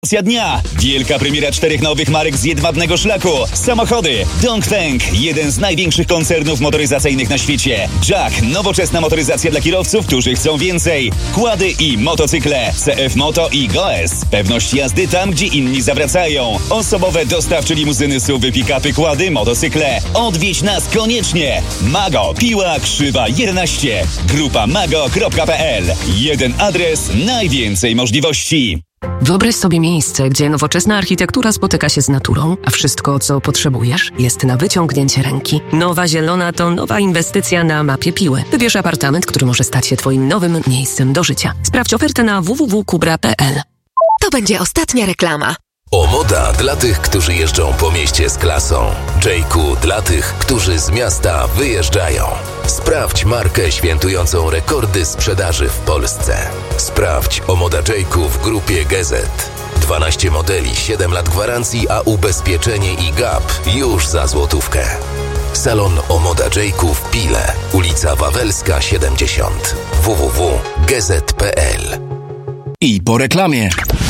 Dnia. Wielka premiera 4 nowych marek z jedwabnego szlaku. Samochody. Dongfeng, jeden z największych koncernów motoryzacyjnych na świecie. Jack, nowoczesna motoryzacja dla kierowców, którzy chcą więcej. Kłady i motocykle. CF Moto i Goes. Pewność jazdy tam, gdzie inni zawracają. Osobowe dostawcze limuzyny, SUV-y, pick-upy, kłady, motocykle. Odwiedź nas koniecznie. Mago, Piła Krzywa 11. Grupa mago.pl. Jeden adres, najwięcej możliwości. Wyobraź sobie miejsce, gdzie nowoczesna architektura spotyka się z naturą, a wszystko, co potrzebujesz, jest na wyciągnięcie ręki. Nowa Zielona to nowa inwestycja na mapie Piły. Wybierz apartament, który może stać się Twoim nowym miejscem do życia. Sprawdź ofertę na www.kubra.pl. To będzie ostatnia reklama. Omoda dla tych, którzy jeżdżą po mieście z klasą. J.Q. dla tych, którzy z miasta wyjeżdżają. Sprawdź markę świętującą rekordy sprzedaży w Polsce. Sprawdź Omoda J.Q. w grupie Gazet. 12 modeli, 7 lat gwarancji, a ubezpieczenie i gap już za złotówkę. Salon Omoda J.Q. w Pile, ulica Wawelska 70. www.gazet.pl. I po reklamie.